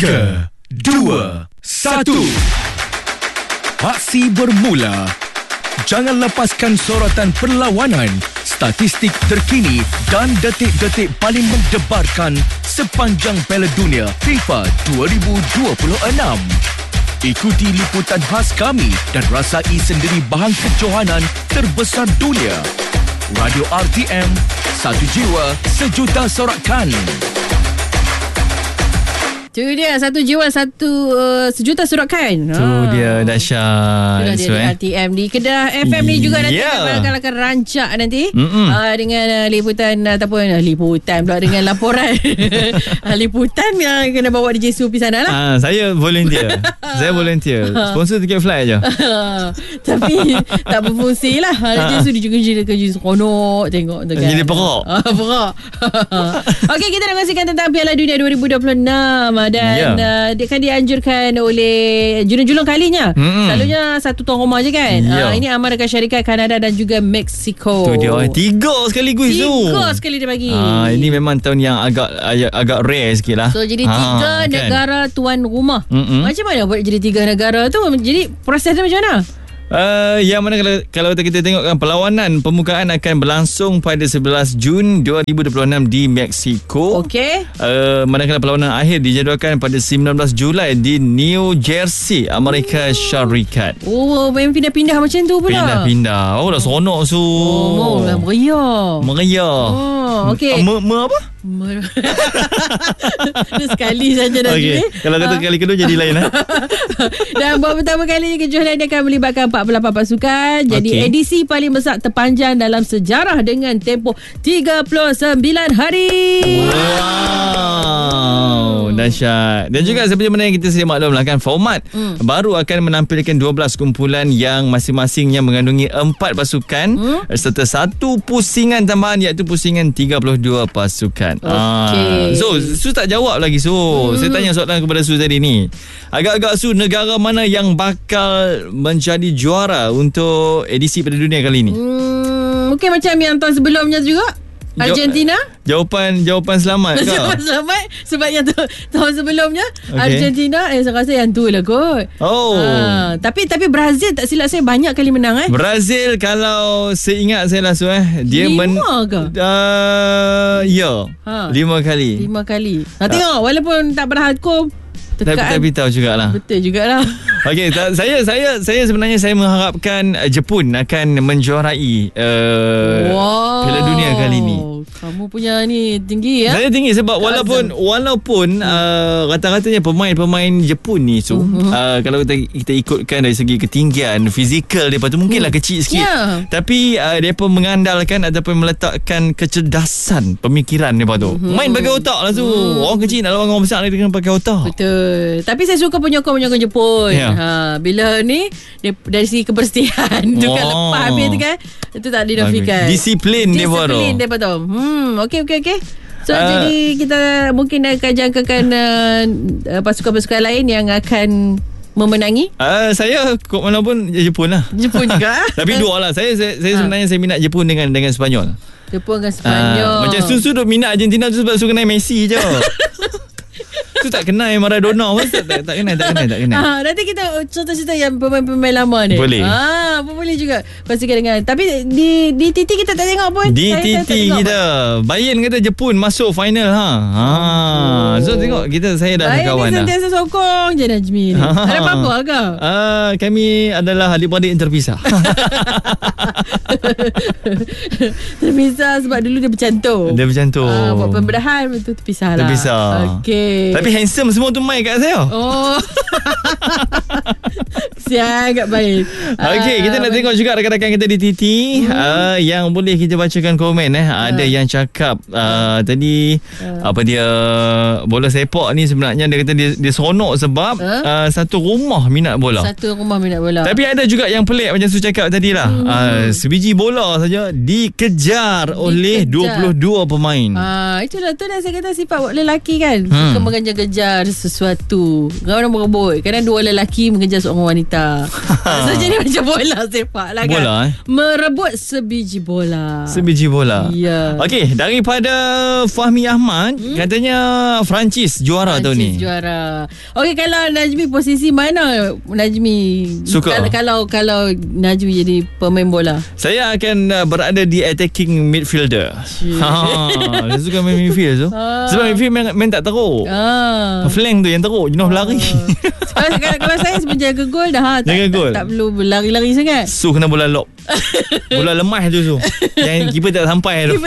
3, 2, 1. Aksi bermula. Jangan lepaskan sorotan perlawanan, statistik terkini dan detik-detik paling mendebarkan sepanjang Piala Dunia FIFA 2026. Ikuti liputan khas kami dan rasai sendiri bahan kejohanan terbesar dunia. Radio RTM, satu jiwa, sejuta sorakan. Itu dia, satu jiwa, sejuta sorakan. Tu dia dahsyat. Sudah dia di RTM di Kedah FM ni juga nanti akan rancak nanti dengan liputan ataupun liputan pula dengan laporan liputan yang kena bawa DJ Su pergi sana lah. Saya volunteer. Sponsor tiket flight je. Tapi tak berfungsi lah. DJ Su dia juga kerja seronok tengok tu kan. Jadi perak. Okey, kita nak kongsikan tentang Piala Dunia 2026 dan dia kan dianjurkan oleh julung-julung kalinya. Selalunya satu tuan rumah je kan. Ini Amerika Syarikat, Kanada dan juga Mexico. Tu dia 3 sekaligus tu. 3 sekali dia bagi. Ini memang tahun yang agak rare sikit lah. So jadi 3 negara tuan rumah. Macam mana buat jadi 3 negara tu? Jadi proses dia macam mana? Yang mana kalau kita tengokkan perlawanan pembukaan akan berlangsung pada 11 Jun 2026 di Mexico. Okey. Manakala perlawanan akhir dijadualkan pada 19 Julai di New Jersey, Amerika Syarikat. Oh, main pindah-pindah macam tu pula. Pindah-pindah. Oh, dah seronok su. Oh, dah meriah. Oh, okey. Apa? Sekali saja dah okay. Kalau kata kali kedua jadi lain lah. Dan buat pertama kali kejuaraan ini akan melibatkan 48 pasukan. Jadi edisi paling besar terpanjang dalam sejarah dengan tempoh 39 hari. Wow, dahsyat. Dan juga seperti mana yang kita sedia maklumlah kan, format baru akan menampilkan 12 kumpulan yang masing-masingnya mengandungi 4 pasukan serta satu pusingan tambahan iaitu pusingan 32 pasukan. So Su tak jawab lagi Su. Saya tanya soalan kepada Su tadi ni. Agak-agak Su, negara mana yang bakal menjadi juara untuk edisi Piala Dunia kali ni? Mungkin macam yang tahun sebelumnya juga, Argentina. Jawapan selamat ke? Jawapan selamat sebab yang tahun sebelumnya Argentina, saya rasa yang tu lah kot. Tapi Brazil tak silap saya banyak kali menang Brazil kalau seingat saya lah dia 5 ke? 5 kali. 5 kali. Tengok walaupun tak berhakum tapi tahu jugalah. Betul jugalah. Okey, saya sebenarnya saya mengharapkan Jepun akan menjuarai Piala Dunia kali ni. Kamu punya ni tinggi ya? Saya tinggi sebab walaupun rata-ratanya pemain Jepun ni kalau kita ikutkan dari segi ketinggian fizikal depa tu mungkinlah kecil sikit. Tapi depa mengandalkan ataupun meletakkan kecerdasan pemikiran depa tu. Main pakai otak lah tu. Orang kecil nak lawan orang besar dia kena pakai otak. Betul. Tapi saya suka penyokong Jepun. Bila ni dari segi kebersihan tu kan lepas habis tu kan, itu tak dinafikan. Disiplin depa tu. Okey. So jadi kita mungkin akan jangkakan pasukan-pasukan lain yang akan memenangi. Saya kok mana pun Jepun lah. Jepun juga. Tapi dua lah. Saya sebenarnya saya minat Jepun dengan Sepanyol. Jepun dengan Sepanyol. Macam Susu duk minat Argentina tu sebab suka kenal Messi je. Tu tak kenal Maradona pun tak kenal. Nanti kita cerita-cerita yang pemain-pemain lama ni. Boleh. Boleh juga kongsikan dengan. Tapi di TT kita tak tengok pun. Di TT kita Bayan kata Jepun masuk final So tengok saya dah ada kawan dah. Bayan ni sentiasa sokong je Najmi ni. Ada apa-apa ke? Kami adalah adik-beradik yang terpisah. Terpisah sebab dulu dia bercantum. Buat pembedahan betul terpisah lah. Okey. Tapi handsome semua tu main kat saya. Sangat baik. Okey, kita nak tengok juga rakan-rakan kita di TT yang boleh kita bacakan komen. Ada yang cakap tadi apa dia bola sepak ni sebenarnya dia kata dia seronok sebab satu rumah minat bola. Tapi ada juga yang pelik macam Su cakap tadi lah. Sebiji sebiji bola saja dikejar oleh 22 pemain. Itulah tu dah saya kata sifat lelaki kan. Suka mengejar-kejar sesuatu. Orang berebut. Kadang dua lelaki mengejar seorang wanita. So jadi macam bola sepak lah kan. Bola merebut sebiji bola. Ya. Okey, daripada Fahmi Ahmad katanya Perancis juara tahun ni. Juara. Okey, kalau Najmi posisi mana Najmi suka? Kalau Najmi jadi pemain bola, saya akan berada di attacking midfielder. Saya suka main midfield tu. Sebab midfield main tak teruk. Flank tu yang teruk, jenuh berlari. Kalau saya menjaga gol dah. Tak perlu berlari-lari sangat. So kena bola lob. Bola lemah tu yang keeper tak sampai tu.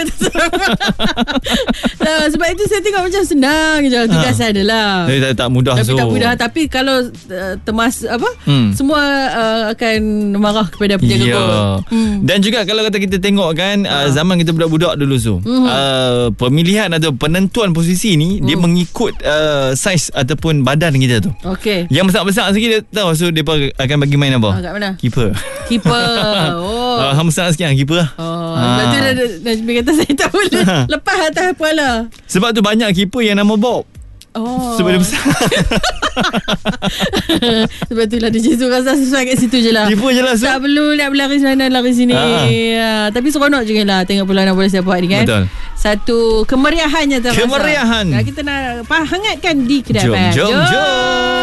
Sebab itu saya tengok macam senang je tugasan dia lah. Tak mudah. Tapi tak mudah. Tapi kalau semua akan marah kepada penjaga gol. Dan juga kalau kata kita tengok kan zaman kita budak-budak dulu pemilihan atau penentuan posisi ni dia mengikut saiz ataupun badan kita tu. Okey. Yang besar-besar sikit dia tahu dia akan bagi main apa? Kat mana? Keeper. Hang besar sikit keeper lah. Sebab tu Najmi kata saya tak boleh lepas atas kepala. Sebab tu banyak keeper yang nama Bob. Sebab dia besar. Sebab itulah DJ Su rasa sesuai kat situ je lah. Keeper je lah. Tak perlu nak berlari sana lari sini. Tapi seronok juga lah tengok perlawanan bola sepak ni kan. Betul. Satu kemeriahannya terasa. Kita nak hangatkan di kedai. Jom.